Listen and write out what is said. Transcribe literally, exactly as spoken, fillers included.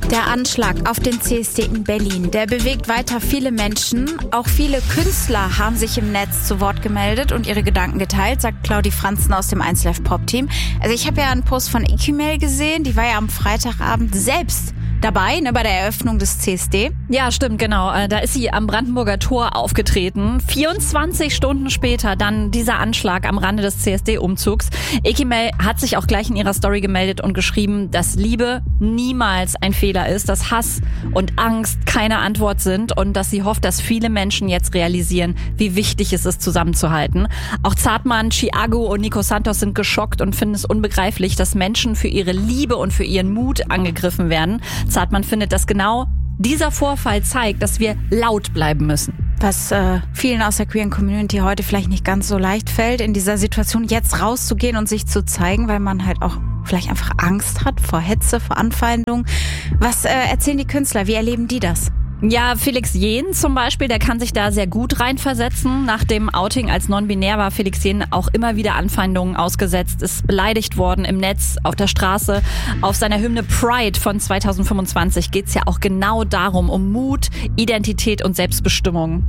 Der Anschlag auf den C S D in Berlin, der bewegt weiter viele Menschen. Auch viele Künstler haben sich im Netz zu Wort gemeldet und ihre Gedanken geteilt, sagt Claudi Franzen aus dem eins Live Pop Team. Also ich habe ja einen Post von Ikimel gesehen, die war ja am Freitagabend selbst dabei, ne, bei der Eröffnung des C S D. Ja, stimmt, genau. Da ist sie am Brandenburger Tor aufgetreten. vierundzwanzig Stunden später dann dieser Anschlag am Rande des C S D-Umzugs. Ikimel hat sich auch gleich in ihrer Story gemeldet und geschrieben, dass Liebe niemals ein Fehler ist, dass Hass und Angst keine Antwort sind und dass sie hofft, dass viele Menschen jetzt realisieren, wie wichtig es ist, zusammenzuhalten. Auch Zartmann, Thiago und Nico Santos sind geschockt und finden es unbegreiflich, dass Menschen für ihre Liebe und für ihren Mut angegriffen werden. Zartmann findet, dass genau dieser Vorfall zeigt, dass wir laut bleiben müssen. Was äh, vielen aus der queeren Community heute vielleicht nicht ganz so leicht fällt, in dieser Situation jetzt rauszugehen und sich zu zeigen, weil man halt auch vielleicht einfach Angst hat vor Hetze, vor Anfeindung. Was äh, erzählen die Künstler? Wie erleben die das? Ja, Felix Jähn zum Beispiel, der kann sich da sehr gut reinversetzen. Nach dem Outing als non-binär war Felix Jähn auch immer wieder Anfeindungen ausgesetzt, ist beleidigt worden im Netz, auf der Straße. Auf seiner Hymne Pride von zweitausendfünfundzwanzig geht's ja auch genau darum, um Mut, Identität und Selbstbestimmung.